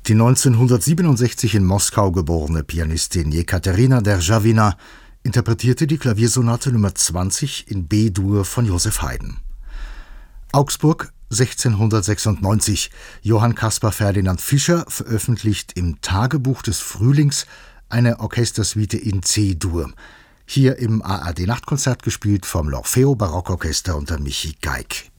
Die 1967 in Moskau geborene Pianistin Jekaterina Derzhawina interpretierte die Klaviersonate Nr. 20 in B-Dur von Joseph Haydn. Augsburg 1696. Johann Caspar Ferdinand Fischer veröffentlicht im Tagebuch des Frühlings eine Orchestersuite in C-Dur. Hier im ARD Nachtkonzert gespielt vom L'Orfeo Barockorchester unter Michi Geig.